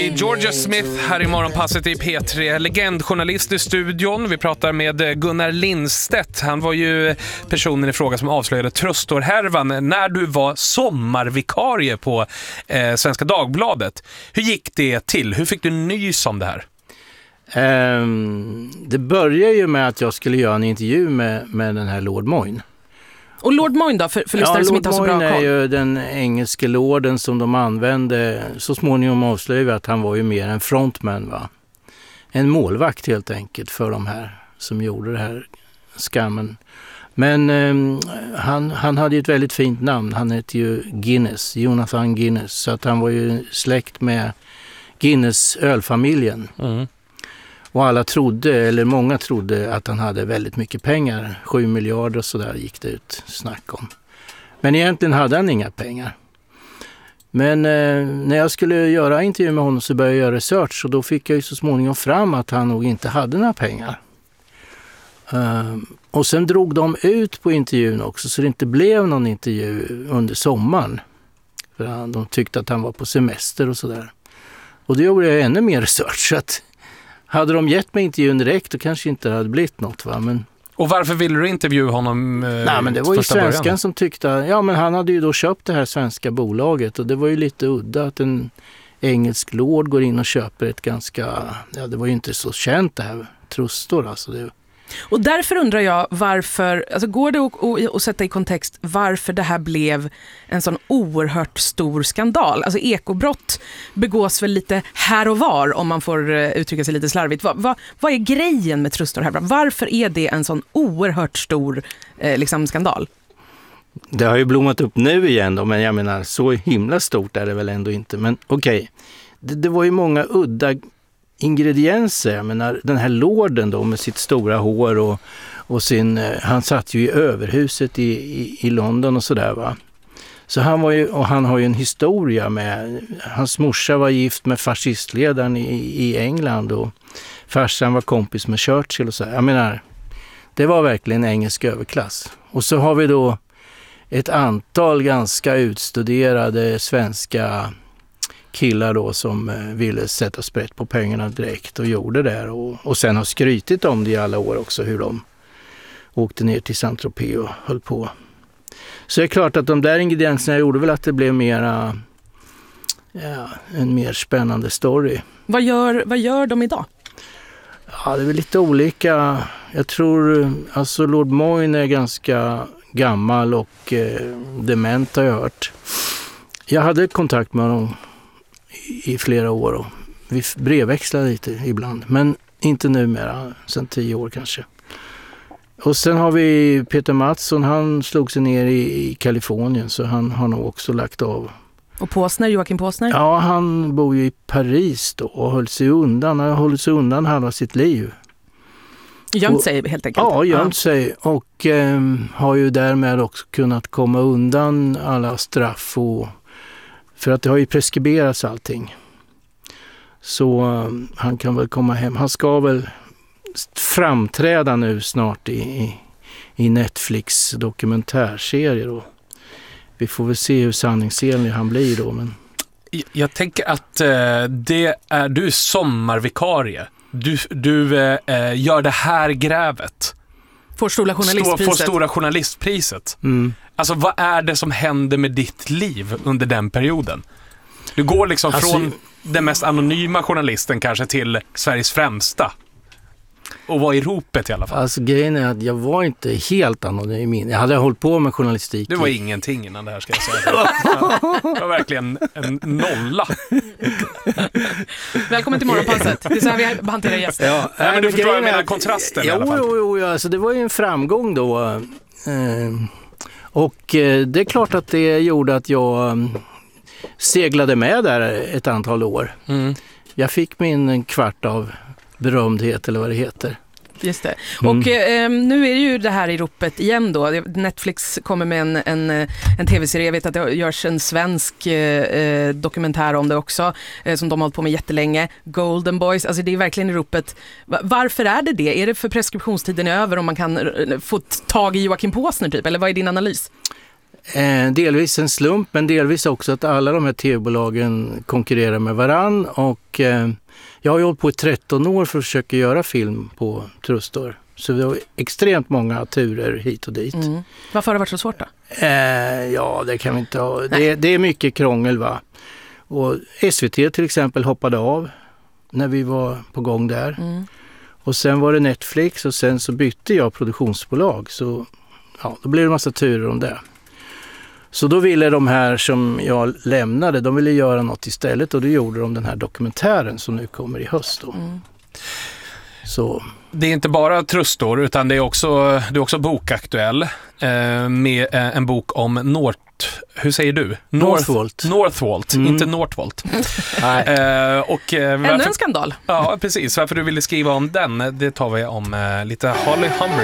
Georgia Smith här i Morgonpasset i P3, legendjournalist i studion. Vi pratar med Gunnar Lindstedt. Han var ju personen i fråga som avslöjade Tröstorhärvan när du var sommarvikarie på Svenska Dagbladet. Hur gick det till? Hur fick du nys om det här? Det började ju med att jag skulle göra en intervju med den här Lord Moyne. Och Lord Moyne då, för lyssnare som inte har så bra koll? Lord Moyne är ju den engelske lorden som de använde. Så småningom avslöjade att han var ju mer en frontman, va? En målvakt helt enkelt för de här som gjorde det här skammen. Men han hade ju ett väldigt fint namn. Han hette ju Guinness, Jonathan Guinness. Så att han var ju släkt med Guinness ölfamiljen. Mm. Och alla trodde, eller många trodde, att han hade väldigt mycket pengar. 7 miljarder och sådär gick det ut snack om. Men egentligen hade han inga pengar. Men när jag skulle göra intervju med honom så började jag göra research. Och då fick jag ju så småningom fram att han nog inte hade några pengar. Och sen drog de ut på intervjun också, så det inte blev någon intervju under sommaren. För de tyckte att han var på semester och sådär. Och då gjorde jag ännu mer research, så att hade de gett mig intervjun direkt, då kanske inte hade blivit något, va? Men... Och varför ville du intervjua honom? Nej, men det var ju svenskan som tyckte, ja, men han hade ju då köpt det här svenska bolaget, och det var ju lite udda att en engelsk lord går in och köper ett ganska, ja, det var ju inte så känt det här Trustor, alltså det. Och därför undrar jag varför, alltså går det att sätta i kontext varför det här blev en sån oerhört stor skandal? Alltså ekobrott begås väl lite här och var, om man får uttrycka sig lite slarvigt. Vad är grejen med Trustorhärvan? Varför är det en sån oerhört stor skandal? Det har ju blommat upp nu igen då, men jag menar, så himla stort är det väl ändå inte. Men okej, det var ju många udda ingredienser. Jag menar, den här lorden då med sitt stora hår och sin, han satt ju i överhuset i London och sådär, va. Så han har ju en historia med, hans morsa var gift med fascistledaren i England och farsan var kompis med Churchill och så. Jag menar, det var verkligen engelsk överklass. Och så har vi då ett antal ganska utstuderade svenska killar då som ville sätta sprätt på pengarna direkt och gjorde det, och sen har skrytit om det i alla år också, hur de åkte ner till Saint-Tropez och höll på. Så det är klart att de där ingredienserna gjorde väl att det blev mera, ja, en mer spännande story. Vad gör de idag? Ja, det är väl lite olika. Jag tror, alltså Lord Moyne är ganska gammal och dement, har jag hört. Jag hade kontakt med honom i flera år och vi brevväxlade lite ibland, men inte numera, sedan 10 år kanske. Och sen har vi Peter Mattsson, han slog sig ner i Kalifornien, så han har nog också lagt av. Och Påsner, Joakim Påsner? Ja, han bor ju i Paris då och han har hållit sig undan halva sitt liv. Gömt sig helt enkelt? Ja, gömt sig, och har ju därmed också kunnat komma undan alla straff, för att det har ju preskriberats allting. Så han kan väl komma hem. Han ska väl framträda nu snart i Netflix dokumentärserie då. Vi får väl se hur sanningsenlig han blir då. Men... Jag tänker att du är sommarvikarie. Du gör det här grävet. Får stora journalistpriset. Mm. Alltså, vad är det som händer med ditt liv under den perioden? Du går liksom från den mest anonyma journalisten kanske till Sveriges främsta. Och var i ropet i alla fall. Alltså grejen är att jag var inte helt anonym. Jag hade hållit på med journalistik. Det var ingenting innan det här, ska jag säga. Det var verkligen en nolla. Välkommen till Morgonpasset. Det är så här vi hanterar gäster. Ja, men du förstår jag menar kontrasten i alla fall. Jo, alltså det var ju en framgång då. Och det är klart att det gjorde att jag seglade med där ett antal år. Mm. Jag fick min kvart av berömdhet, eller vad det heter. Just det. Och nu är det ju det här i ropet igen då. Netflix kommer med en tv-serie. Jag vet att det görs en svensk dokumentär om det också, som de har hållit på med jättelänge. Golden Boys, alltså det är verkligen i ropet. Varför är det? Är det för preskriptionstiden är över om man kan få tag i Joakim Påsner typ? Eller vad är din analys? Delvis en slump, men delvis också att alla de här tv-bolagen konkurrerar med varann. Och jag har hållit på i 13 år för att försöka göra film på Trustor. Så det var extremt många turer hit och dit. Varför har det varit så svårt då? Ja, det kan vi inte ha. Det är mycket krångel, va. Och SVT till exempel hoppade av när vi var på gång där. Och sen var det Netflix och sen så bytte jag produktionsbolag. Så ja, då blev det en massa turer om det. Så då ville de här som jag lämnade, de ville göra något istället och då gjorde de den här dokumentären som nu kommer i höst då. Så. Det är inte bara Trustor utan det är också bokaktuell med en bok om hur säger du? Northvolt, inte Northvolt. Ännu en skandal. Ja, precis. Varför du ville skriva om den, det tar vi om lite. Holly Humber.